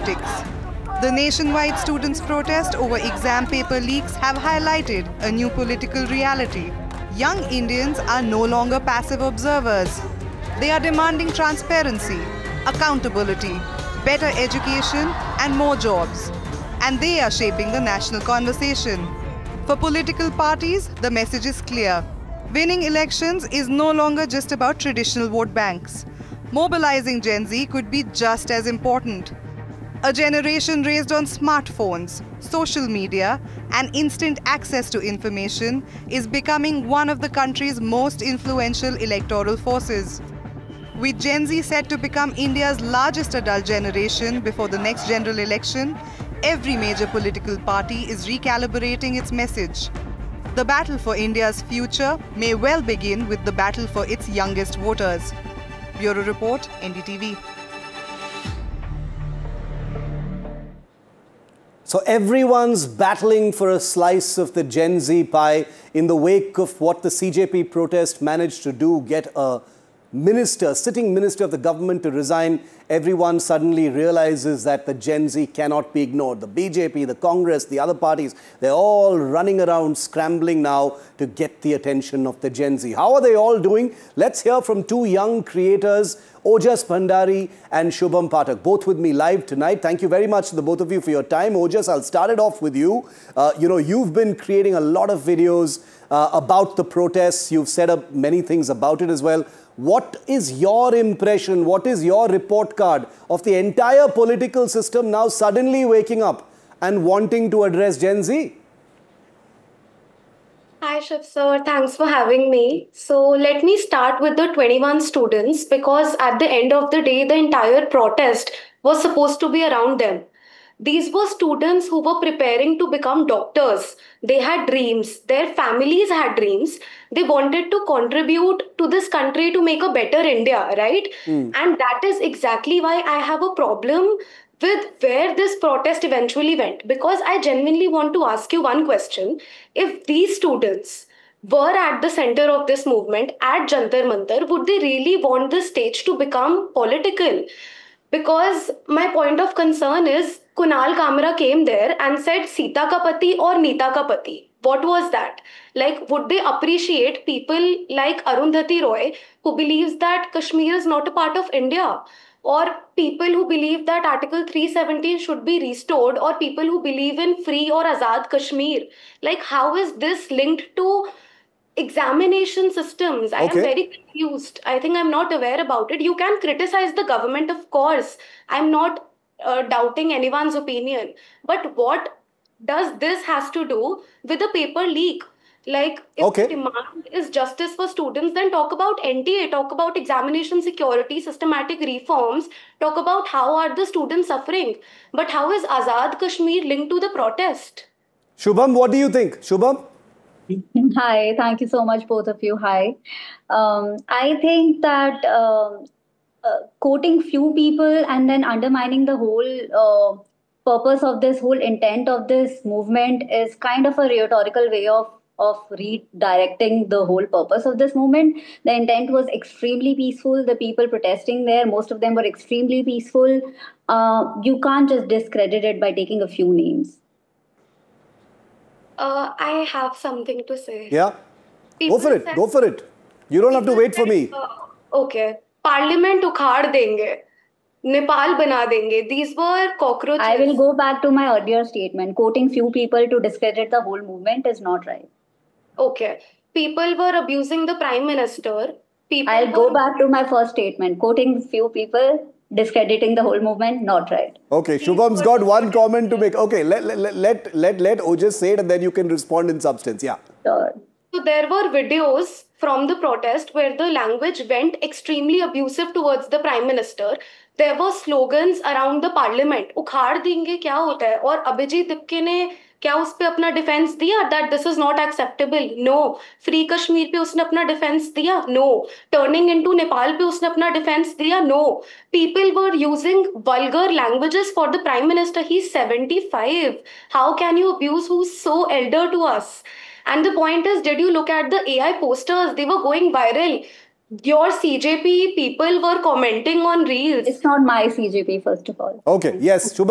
optics. The nationwide students' protest over exam paper leaks have highlighted a new political reality. Young Indians are no longer passive observers. They are demanding transparency, accountability, better education and more jobs. And they are shaping the national conversation. For political parties, the message is clear. Winning elections is no longer just about traditional vote banks. Mobilizing Gen Z could be just as important. A generation raised on smartphones, social media, and instant access to information is becoming one of the country's most influential electoral forces. With Gen Z set to become India's largest adult generation before the next general election, every major political party is recalibrating its message. The battle for India's future may well begin with the battle for its youngest voters. Bureau Report, NDTV. So everyone's battling for a slice of the Gen Z pie in the wake of what the CJP protest managed to do, get a minister, sitting minister of the government to resign. Everyone suddenly realizes that the Gen Z cannot be ignored. The BJP, the Congress, the other parties, they're all running around scrambling now to get the attention of the Gen Z. How are they all doing? Let's hear from two young creators, Ojas Bhandari and Shubham Pathak, both with me live tonight. Thank you very much to the both of you for your time. Ojas, I'll start it off with you. You've been creating a lot of videos about the protests. You've set up many things about it as well. What is your impression? What is your report card of the entire political system now suddenly waking up and wanting to address Gen Z? Hi, Shiv sir. Thanks for having me. So let me start with the 21 students because at the end of the day, the entire protest was supposed to be around them. These were students who were preparing to become doctors. They had dreams. Their families had dreams. They wanted to contribute to this country to make a better India, right? And that is exactly why I have a problem with where this protest eventually went. Because I genuinely want to ask you one question. If these students were at the center of this movement at Jantar Mantar, would they really want the stage to become political? Because my point of concern is Kunal Kamra came there and said Sita ka pati or Nita ka pati. What was that? Like, would they appreciate people like Arundhati Roy who believes that Kashmir is not a part of India? Or people who believe that Article 317 should be restored, or people who believe in free or Azad Kashmir? Like, how is this linked to examination systems? I am very confused. I think I'm not aware about it. You can criticize the government, of course. I'm not doubting anyone's opinion. But what does this has to do with the paper leak? Like, if the demand is justice for students, then talk about NTA, talk about examination security, systematic reforms, talk about how are the students suffering. But how is Azad Kashmir linked to the protest? Shubham, what do you think? Shubham? Hi, thank you so much, both of you. Hi. I think that quoting few people and then undermining the whole purpose of this whole intent of this movement is kind of a rhetorical way of redirecting the whole purpose of this movement. The intent was extremely peaceful. The people protesting there, most of them were extremely peaceful. You can't just discredit it by taking a few names. I have something to say. Yeah. Go for it. Go for it. You don't have to wait for me. Okay. Parliament ukhad denge. Nepal bana denge. These were cockroaches. I will go back to my earlier statement. Quoting few people to discredit the whole movement is not right. Okay. People were abusing the Prime Minister. I'll go back to my first statement. Quoting few people, discrediting the whole movement, not right. Okay, Shubham's got one comment to make. Okay, let Ojas say it and then you can respond in substance. Yeah. Sure. So there were videos from the protest where the language went extremely abusive towards the Prime Minister. There were slogans around the parliament. उखाड़ देंगे क्या होता है? और अभिजीत दिक्के ने क्या उस पे अपना डिफेंस दिया that this is not acceptable? No. Free Kashmir पे उसने अपना डिफेंस दिया? No. Turning into Nepal पे उसने अपना डिफेंस दिया? No. People were using vulgar languages for the Prime Minister. He's 75. How can you abuse who's so elder to us? And the point is, did you look at the AI posters? They were going viral. Your CJP people were commenting on reels. It's not my CJP, first of all. Okay, yes.